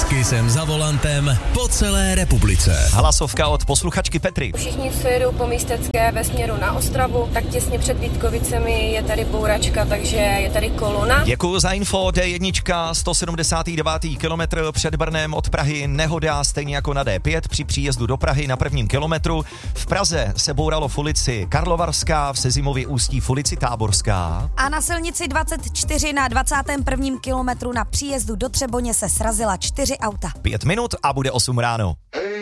Taky jsem za volantem po celé republice. Hlasovka od posluchačky Petry. Všichni, co jedou po Místecké ve směru na Ostravu, tak těsně před Vítkovicemi je tady bouračka, takže je tady kolona. Děkuju za info. D1, 179. kilometr před Brnem od Prahy, nehoda stejně jako na D5 při příjezdu do Prahy na prvním kilometru. V Praze se bouralo v ulici Karlovarská, v Sezimově Ústí v ulici Táborská. A na silnici 24 na 21. kilometru na příjezdu do Třeboně se srazila 4 auta. 5 minut a bude 8 ráno.